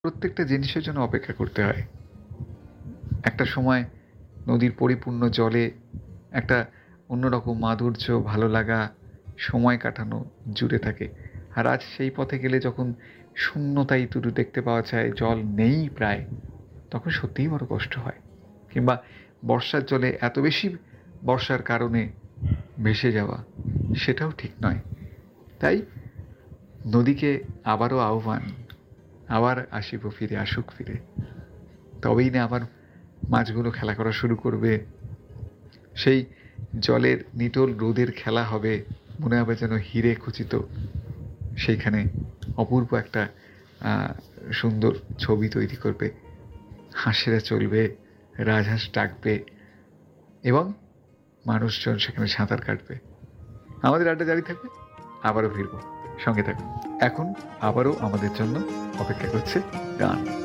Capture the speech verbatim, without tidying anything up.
প্রত্যেকটা জিনিসের জন্য অপেক্ষা করতে হয়। একটা সময় নদীর পরিপূর্ণ জলে একটা অন্যরকম মাধুর্য, ভালো লাগা, সময় কাটানো জুড়ে থাকে। আর আজ সেই পথে গেলে যখন শূন্যতাই শুধু দেখতে পাওয়া যায়, জল নেই প্রায়, তখন সত্যিই বড় কষ্ট হয়। কিংবা বর্ষার জলে এত বেশি বর্ষার কারণে ভেসে যাওয়া, সেটাও ঠিক নয়। তাই নদীকে আবারও আহ্বান, আবার আসিব ফিরে, আসুক ফিরে। তবেই না আবার মাছগুলো খেলা করা শুরু করবে। সেই জলের নিটোল রোদের খেলা হবে, মনে হবে যেন হিরে খচিত। সেইখানে অপূর্ব একটা সুন্দর ছবি তৈরি করবে। হাঁসেরা চলবে, রাজহাঁস ডাকবে এবং মানুষজন সেখানে সাঁতার কাটবে। আমাদের আড্ডা জারি থাকবে, আবারও ফিরবো, সঙ্গে থাকবে। এখন আবারও আমাদের জন্য অপেক্ষা করছে গান।